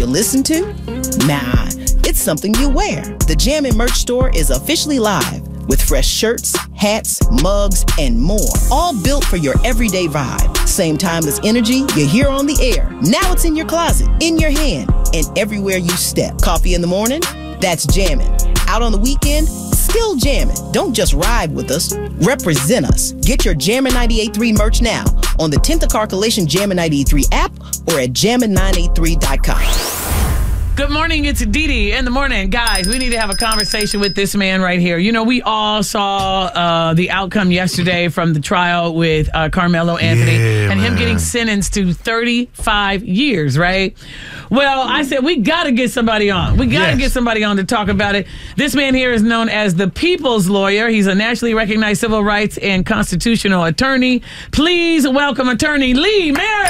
you listen to? Nah, it's something you wear. The Jammin' merch store is officially live with fresh shirts, hats, mugs, and more, all built for your everyday vibe. Same timeless energy you hear on the air. Now it's in your closet, in your hand, and everywhere you step. Coffee in the morning? That's jammin'. Out on the weekend? Still jammin'. Don't just ride with us, represent us. Get your Jammin' 98.3 merch now on the 10th Carcalation Jammin' 98.3 app or at jammin983.com. Good morning, it's Dee Dee in the morning. Guys, we need to have a conversation with this man right here. You know, we all saw the outcome yesterday from the trial with Carmelo Anthony and him getting sentenced to 35 years, right? Well, I said, we got to get somebody on. We got to get somebody on to talk about it. This man here is known as the People's Lawyer. He's a nationally recognized civil rights and constitutional attorney. Please welcome Attorney Lee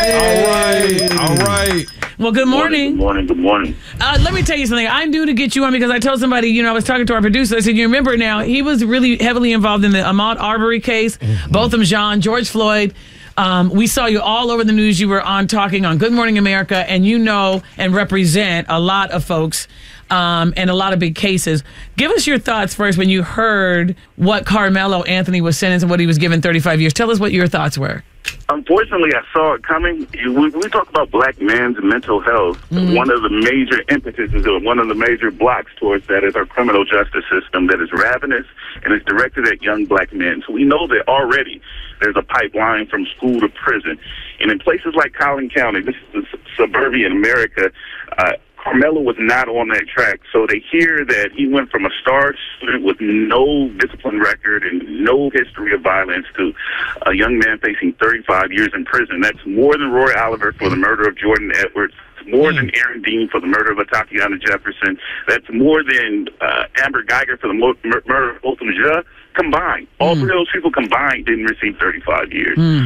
Merritt. All right. Well, good morning. Good morning. Let me tell you something. I'm due to get you on because I told somebody, I was talking to our producer. I said, you remember now, he was really heavily involved in the Ahmaud Arbery case, both of them, George Floyd. We saw you all over the news. You were on talking on Good Morning America, and you know and represent a lot of folks and a lot of big cases. Give us your thoughts first when you heard what Carmelo Anthony was sentenced and what he was given 35 years. Tell us what your thoughts were. Unfortunately, I saw it coming. When we talk about black men's mental health, one of the major impetuses or one of the major blocks towards that is our criminal justice system that is ravenous and is directed at young black men. So we know that already there's a pipeline from school to prison. And in places like Collin County, this is suburban America, Carmelo was not on that track. So they hear that he went from a star student with no discipline record and no history of violence to a young man facing 35 years in prison. That's more than Roy Oliver for the murder of Jordan Edwards. It's more than Aaron Dean for the murder of Tatiana Jefferson. That's more than Amber Geiger for the murder of Otham Ja combined. All three of those people combined didn't receive 35 years. And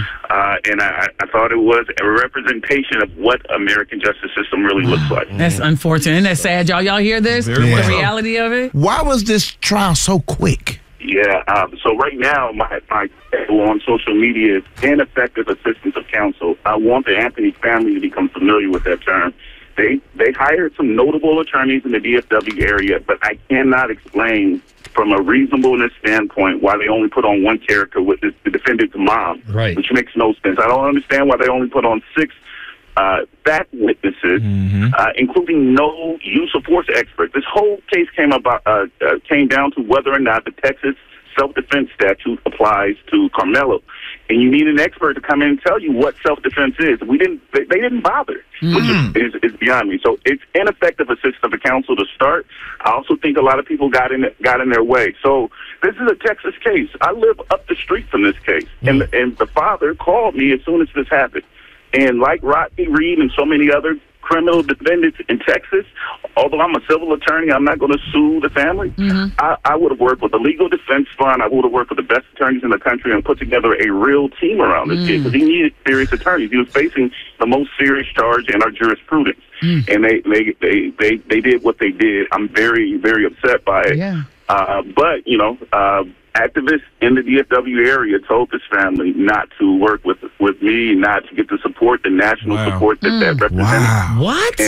I thought it was a representation of what American justice system really looks like. That's unfortunate. Isn't that sad, y'all? Y'all hear this? The reality of it? Why was this trial so quick? Yeah, so right now, my title on social media is ineffective assistance of counsel. I want the Anthony family to become familiar with that term. They hired some notable attorneys in the DFW area, but I cannot explain from a reasonableness standpoint why they only put on one character with the defendant's mom, which makes no sense. I don't understand why they only put on 6 fact witnesses, including no use of force expert. This whole case came down to whether or not the Texas self-defense statute applies to Carmelo. And you need an expert to come in and tell you what self-defense is. They didn't bother, which is beyond me. So it's ineffective assistance of counsel to start. I also think a lot of people got in their way. So this is a Texas case. I live up the street from this case. And the father called me as soon as this happened. And like Rodney Reed and so many other criminal defendants in Texas, although I'm a civil attorney, I'm not going to sue the family. I would have worked with the legal defense fund. I would have worked with the best attorneys in the country and put together a real team around this kid because he needed serious attorneys. He was facing the most serious charge in our jurisprudence. And they did what they did. I'm very, very upset by it. But, activists in the DFW area told this family not to work with me, not to get the support, the national support that represented. What?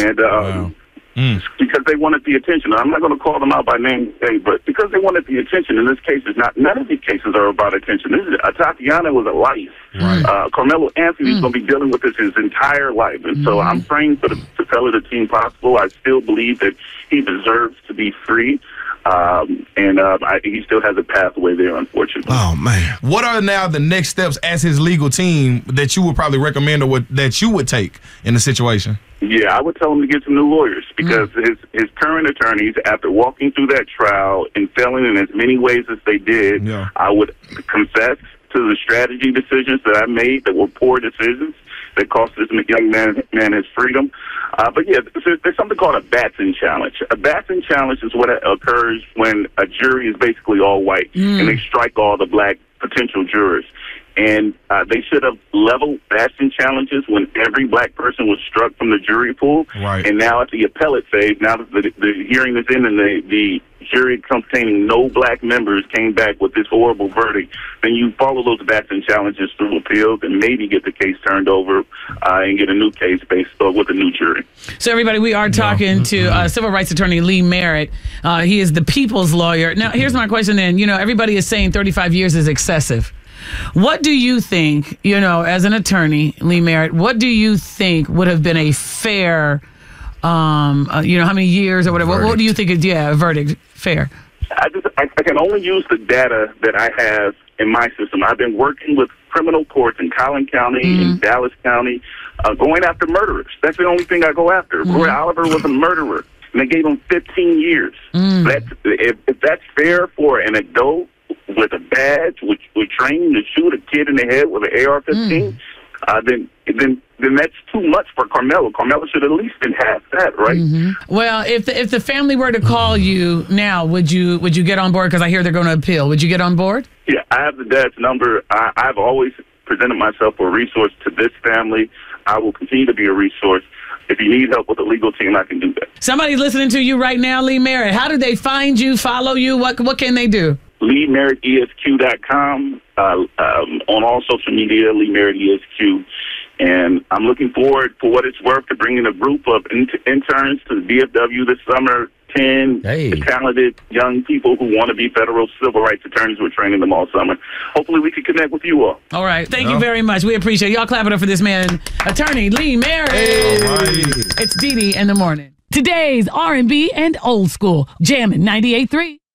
And because they wanted the attention. I'm not going to call them out by name today, but because they wanted the attention. In this case, none of these cases are about attention. This is Tatiana was a life. Carmelo Anthony is going to be dealing with this his entire life, and so I'm praying for the Feller team possible. I still believe that he deserves to be free. He still has a pathway there, unfortunately. Oh, man. What are now the next steps as his legal team that you would probably recommend or that you would take in the situation? Yeah, I would tell him to get some new lawyers because his current attorneys, after walking through that trial and failing in as many ways as they did, I would confess to the strategy decisions that I made that were poor decisions that cost this young man his freedom. But yeah, there's something called a Batson challenge. A Batson challenge is what occurs when a jury is basically all white and they strike all the black potential jurors. And they should have leveled Batson challenges when every black person was struck from the jury pool. And now at the appellate phase, now that the hearing is in and the jury containing no black members came back with this horrible verdict, then you follow those Batson challenges through appeals and maybe get the case turned over and get a new case based with a new jury. So, everybody, we are talking to civil rights attorney Lee Merritt. He is the people's lawyer. Now, here's my question then. You know, everybody is saying 35 years is excessive. What do you think, you know, as an attorney, Lee Merritt, what do you think would have been a fair, you know, how many years or whatever? What do you think is, a verdict, fair? I can only use the data that I have in my system. I've been working with criminal courts in Collin County, in Dallas County, going after murderers. That's the only thing I go after. Roy Oliver was a murderer, and they gave him 15 years. If that's fair for an adult with a badge, which we're training to shoot a kid in the head with an AR-15, then that's too much for Carmelo. Carmelo should at least been half that, right? Well, if the family were to call you now, would you get on board? Because I hear they're going to appeal. Would you get on board? Yeah, I have the dad's number. I've always presented myself for a resource to this family. I will continue to be a resource. If you need help with the legal team, I can do that. Somebody listening to you right now, Lee Merritt, how do they find you, follow you? What can they do? LeeMerrittESQ.com, on all social media, Lee Merritt ESQ. And I'm looking forward, for what it's worth, to bringing a group of interns to the DFW this summer. 10 talented young people who want to be federal civil rights attorneys. We're training them all summer. Hopefully we can connect with you all. All right. Thank you very much. We appreciate it. Y'all clap it up for this man, attorney Lee Merritt. It's Dee Dee in the morning. Today's R&B and old school. Jammin' 98.3.